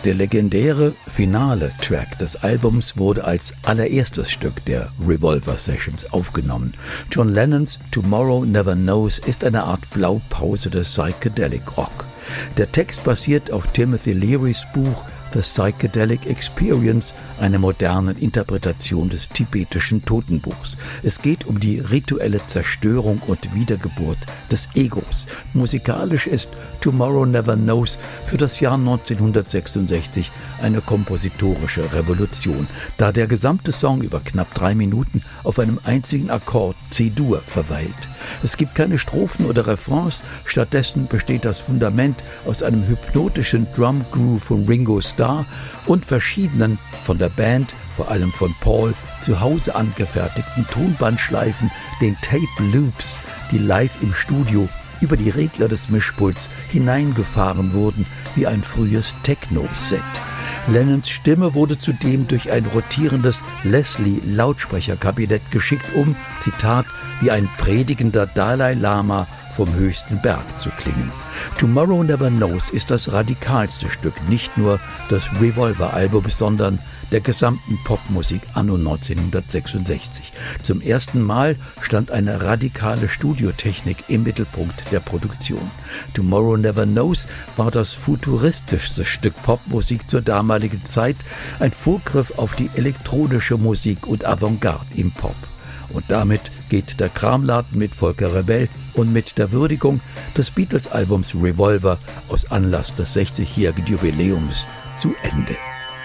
Der legendäre Finale-Track des Albums wurde als allererstes Stück der Revolver Sessions aufgenommen. John Lennons Tomorrow Never Knows ist eine Art Blaupause des Psychedelic Rock. Der Text basiert auf Timothy Learys Buch The Psychedelic Experience, einer modernen Interpretation des tibetischen Totenbuchs. Es geht um die rituelle Zerstörung und Wiedergeburt des Egos. Musikalisch ist Tomorrow Never Knows für das Jahr 1966 eine kompositorische Revolution, da der gesamte Song über knapp 3 Minuten auf einem einzigen Akkord C-Dur verweilt. Es gibt keine Strophen oder Refrains, stattdessen besteht das Fundament aus einem hypnotischen Drum-Groove von Ringo Starr und verschiedenen von der Band, vor allem von Paul, zu Hause angefertigten Tonbandschleifen, den Tape-Loops, die live im Studio über die Regler des Mischpults hineingefahren wurden, wie ein frühes Techno-Set. Lennons Stimme wurde zudem durch ein rotierendes Leslie-Lautsprecherkabinett geschickt, um, Zitat, wie ein predigender Dalai Lama vom höchsten Berg zu klingen. Tomorrow Never Knows ist das radikalste Stück nicht nur des Revolver-Albums, sondern der gesamten Popmusik anno 1966. Zum ersten Mal stand eine radikale Studiotechnik im Mittelpunkt der Produktion. Tomorrow Never Knows war das futuristischste Stück Popmusik zur damaligen Zeit, ein Vorgriff auf die elektronische Musik und Avantgarde im Pop. Und damit geht der Kramladen mit Volker Rebell und mit der Würdigung des Beatles-Albums Revolver aus Anlass des 60-jährigen Jubiläums zu Ende.